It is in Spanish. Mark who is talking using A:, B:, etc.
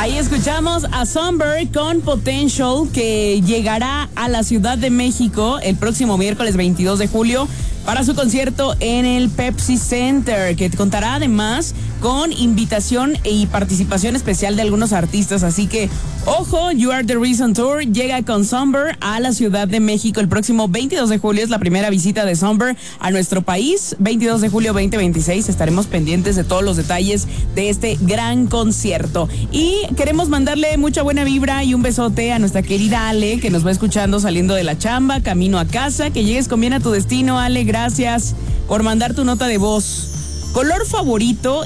A: Ahí escuchamos a Sunbird con Potential, que llegará a la Ciudad de México el próximo miércoles 22 de julio para su concierto en el Pepsi Center, que contará además con invitación y participación especial de algunos artistas. Así que, ojo, You Are The Reason Tour llega con Sunbird a la Ciudad de México el próximo 22 de julio. Es la primera visita de Sunbird a nuestro país. 22 de julio 2026. Estaremos pendientes de todos los detalles de este gran concierto. Y queremos mandarle mucha buena vibra y un besote a nuestra querida Ale, que nos va escuchando saliendo de la chamba, camino a casa. Que llegues con bien a tu destino, Ale. Gracias por mandar tu nota de voz. Color favorito